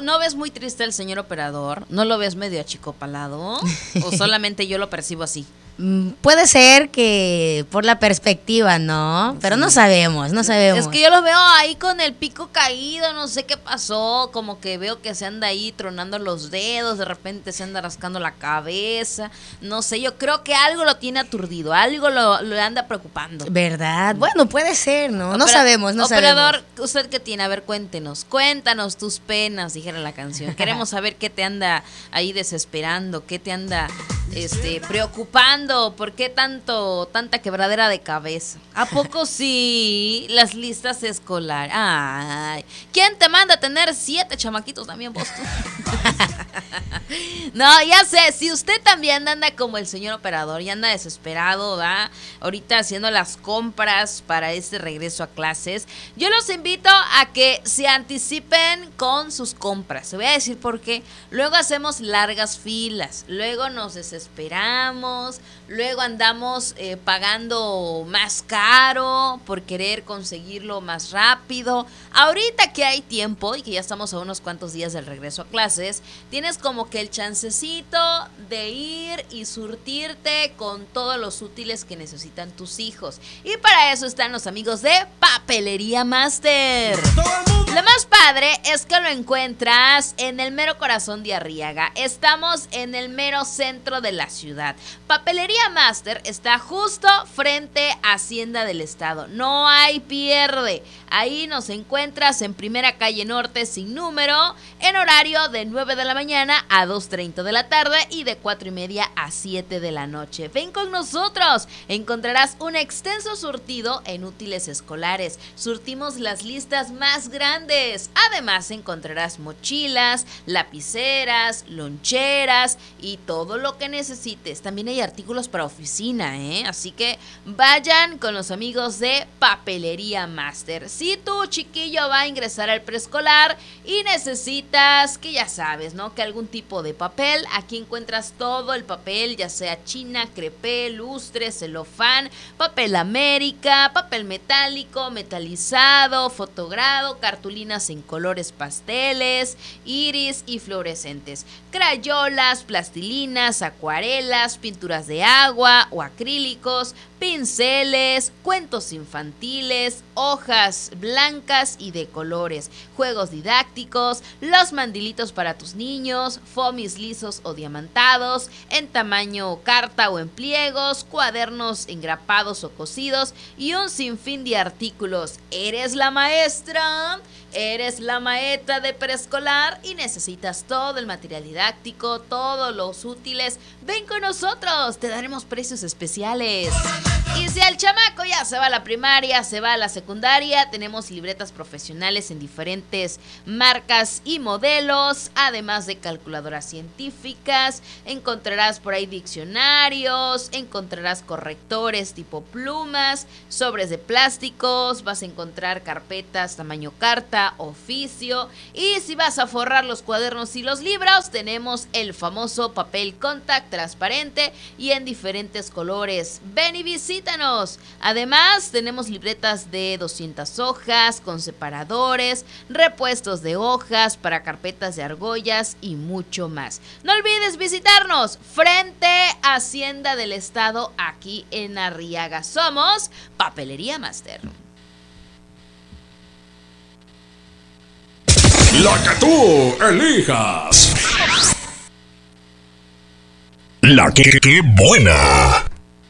¿No ves muy triste al señor operador? ¿No lo ves medio achicopalado? ¿O solamente yo lo percibo así? Puede ser que por la perspectiva, ¿no? Pero no sabemos. Es que yo lo veo ahí con el pico caído, no sé qué pasó, como que veo que se anda ahí tronando los dedos, de repente se anda rascando la cabeza, no sé, yo creo que algo lo tiene aturdido, algo lo anda preocupando. ¿Verdad? Bueno, puede ser, ¿no? No sabemos. Operador, ¿usted qué tiene? A ver, cuéntanos tus penas, dijera la canción. Queremos saber qué te anda ahí desesperando, qué te anda preocupando. ¿Por qué tanta quebradera de cabeza? ¿A poco sí? Las listas escolares. Ay, ¿quién te manda a tener 7 chamaquitos también vos tú? No, ya sé, si usted también anda como el señor operador y anda desesperado, ¿va? Ahorita haciendo las compras para este regreso a clases, yo los invito a que se anticipen con sus compras. Se voy a decir por qué. Luego hacemos largas filas, luego nos desesperamos, luego andamos pagando más caro por querer conseguirlo más rápido. Ahorita que hay tiempo y que ya estamos a unos cuantos días del regreso a clases, tienes como que el chancecito de ir y surtirte con todos los útiles que necesitan tus hijos. Y para eso están los amigos de Papelería Master. Lo más padre es que lo encuentras en el mero corazón de Arriaga. Estamos en el mero centro de la ciudad. Papelería Master está justo frente a Hacienda del Estado. No hay pierde. Ahí nos encuentras en Primera Calle Norte sin número, en horario de 9 de la mañana a 2:30 de la tarde y de 4:30 a 7 de la noche. Ven con nosotros. Encontrarás un extenso surtido en útiles escolares. Surtimos las listas más grandes. Además encontrarás mochilas, lapiceras, loncheras y todo lo que necesites. También hay artículos para oficina, Así que vayan con los amigos de Papelería Master. Si tu chiquillo va a ingresar al preescolar y necesitas, que ya sabes, ¿no? Que algún tipo de papel, aquí encuentras todo el papel, ya sea china, crepé, lustre, celofán, papel América, papel metálico, metalizado, fotogrado, cartulinas en colores pasteles, iris y fluorescentes, crayolas, plastilinas, acuarelas, pinturas de agua o acrílicos, pinceles, cuentos infantiles, hojas blancas y de colores, juegos didácticos, los mandilitos para tus niños, fomis lisos o diamantados, en tamaño carta o en pliegos, cuadernos engrapados o cosidos y un sinfín de artículos. ¿Eres la maestra? ¿Eres la maestra de preescolar y necesitas todo el material didáctico, todos los útiles? Ven con nosotros, te daremos precios especiales. Y si el chamaco ya se va a la primaria, se va a la secundaria, tenemos libretas profesionales en diferentes marcas y modelos, además de calculadoras científicas. Encontrarás por ahí diccionarios, encontrarás correctores tipo plumas, sobres de plásticos, vas a encontrar carpetas tamaño carta, oficio, y si vas a forrar los cuadernos y los libros, tenemos el famoso papel contact transparente y en diferentes colores. Ven y visítanos. Además, tenemos libretas de 200 hojas con separadores, repuestos de hojas para carpetas de argollas y mucho más. No olvides visitarnos frente a Hacienda del Estado aquí en Arriaga. Somos Papelería Master. La que tú elijas. La que buena.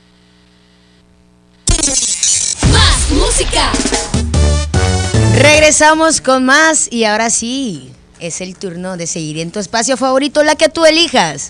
Más música. Regresamos con más y ahora sí, es el turno de seguir en tu espacio favorito, la que tú elijas.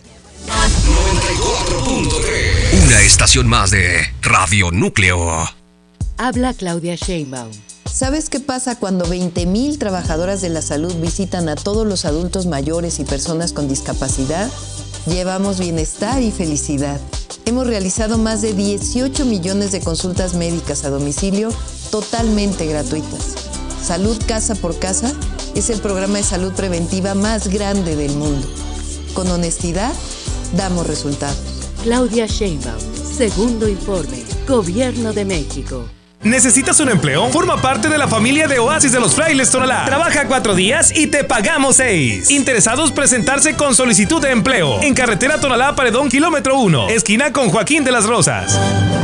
94.3. Una estación más de Radio Núcleo. Habla Claudia Sheinbaum. ¿Sabes qué pasa cuando 20,000 trabajadoras de la salud visitan a todos los adultos mayores y personas con discapacidad? Llevamos bienestar y felicidad. Hemos realizado más de 18 millones de consultas médicas a domicilio totalmente gratuitas. Salud Casa por Casa es el programa de salud preventiva más grande del mundo. Con honestidad, damos resultados. Claudia Sheinbaum, segundo informe, Gobierno de México. ¿Necesitas un empleo? Forma parte de la familia de Oasis de los Frailes Tonalá. Trabaja 4 días y te pagamos 6. Interesados presentarse con solicitud de empleo. En carretera Tonalá Paredón, kilómetro 1, esquina con Joaquín de las Rosas.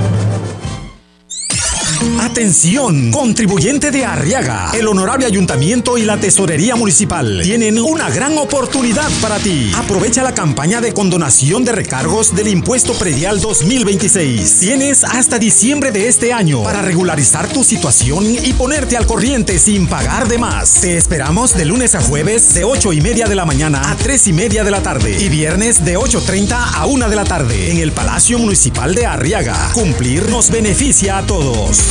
Atención, contribuyente de Arriaga. El Honorable Ayuntamiento y la Tesorería Municipal tienen una gran oportunidad para ti. Aprovecha la campaña de condonación de recargos del impuesto predial 2026. Tienes hasta diciembre de este año para regularizar tu situación y ponerte al corriente sin pagar de más. Te esperamos de lunes a jueves de 8:30 de la mañana a 3:30 de la tarde y viernes de 8:30 a 1 de la tarde en el Palacio Municipal de Arriaga. Cumplir nos beneficia a todos.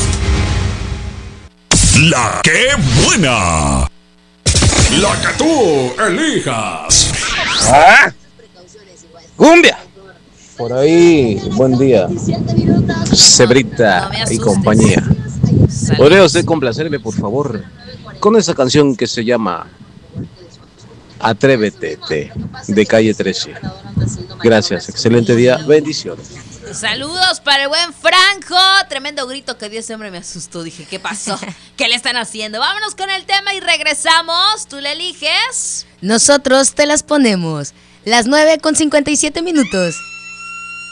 La que buena. La que tú elijas. ¡Ah! ¡Cumbia! Por ahí, buen día. Cebrita y compañía. ¿Podría usted complacerme, por favor, con esa canción que se llama Atrévete de Calle 13? Gracias, excelente día, bendiciones. Saludos para el buen Franco. Tremendo grito que dio ese hombre, me asustó. Dije, ¿qué pasó? ¿Qué le están haciendo? Vámonos con el tema y regresamos. ¿Tú le eliges? Nosotros te las ponemos. Las 9:57 minutos.